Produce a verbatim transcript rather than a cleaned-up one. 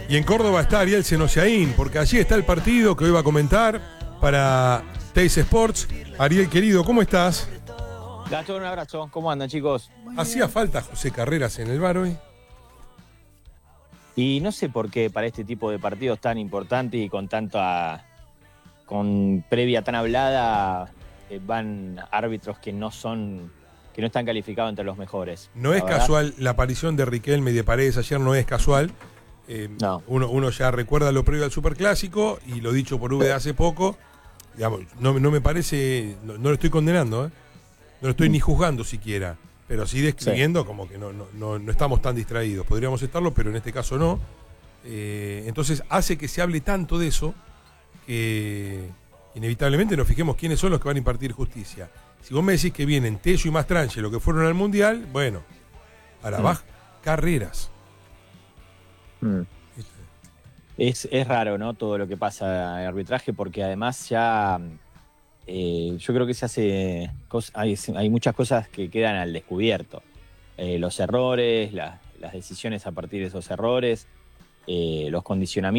Y en Córdoba está Ariel Senosiaín, porque allí está el partido que hoy va a comentar para Teis Sports. Ariel, querido, ¿cómo estás? Gastón, un abrazo. ¿Cómo andan, chicos? ¿Hacía falta José Carreras en el bar hoy? Y no sé por qué para este tipo de partidos tan importantes y con tanta con previa tan hablada eh, van árbitros que no son que no están calificados entre los mejores. No es verdad. casual la aparición de Riquelme y de Paredes ayer, no es casual. Eh, No. uno, uno ya recuerda lo previo al Superclásico y lo dicho por V hace poco. Digamos, no, no me parece, no, no lo estoy condenando, ¿eh? No lo estoy Mm. ni juzgando siquiera, pero sí describiendo sí. Como que no, no, no, no estamos tan distraídos. Podríamos estarlo, pero en este caso no. Eh, entonces hace que se hable tanto de eso que inevitablemente nos fijemos quiénes son los que van a impartir justicia. Si vos me decís que vienen Tello y Mastrangelo, que fueron al Mundial, bueno, ahora mm. va Carreras. Mm. Es, es raro, ¿no? Todo lo que pasa en arbitraje, porque además ya eh, yo creo que se hace cos- hay, hay muchas cosas que quedan al descubierto. Eh, los errores, la, las decisiones a partir de esos errores, eh, los condicionamientos.